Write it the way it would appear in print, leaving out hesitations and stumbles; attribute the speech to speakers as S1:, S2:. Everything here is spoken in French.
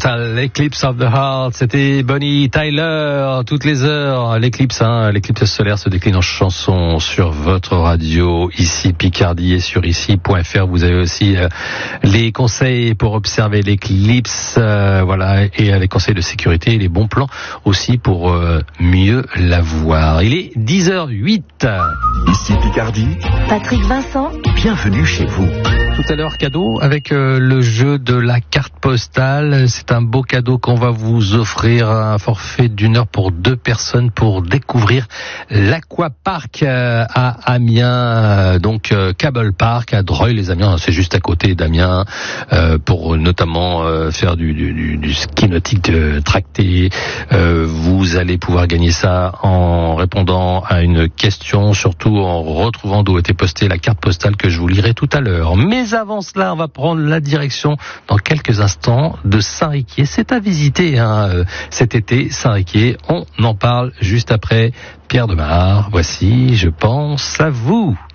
S1: Total Eclipse of the Heart, c'était Bonnie Tyler, toutes les heures, l'éclipse solaire se décline en chanson sur votre radio, ici Picardie et sur ici.fr. Vous avez aussi les conseils pour observer l'éclipse, voilà, et les conseils de sécurité et les bons plans aussi pour mieux la voir. Il est 10h08.
S2: Ici Picardie.
S3: Patrick Vincent.
S2: Bienvenue chez vous.
S1: Tout à l'heure, cadeau avec le jeu de la carte postale. C'est un beau cadeau qu'on va vous offrir, un forfait d'1 heure pour 2 personnes pour découvrir l'Aquapark à Amiens, donc Cable Park à Dreuil-les-Amiens, c'est juste à côté d'Amiens, pour notamment faire du ski nautique tracté. Vous allez pouvoir gagner ça en répondant à une question, surtout en retrouvant d'où était postée la carte postale que je vous lirai tout à l'heure. Mais avant cela, on va prendre la direction dans quelques instants de Saint-Riquier. C'est à visiter cet été, Saint-Riquier. On en parle juste après Pierre Demar. Voici, je pense à vous.